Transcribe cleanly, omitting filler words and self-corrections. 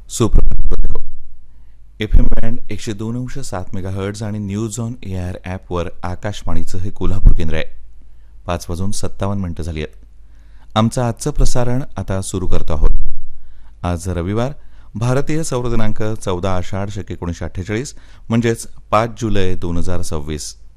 सुप्रभात. FM band 102.7 megahertz आणि news on AR ॲपवर आकाशवाणीचं हे कोल्हापूर केंद्र आहे. 5:57 झाली आहेत. आमचं आजचं प्रसारण आता सुरू करतो आहोत. आज रविवार, भारतीय सौर दिनांक 14 आषाढ शके 1948 म्हणजेच 5 जुलै 2026.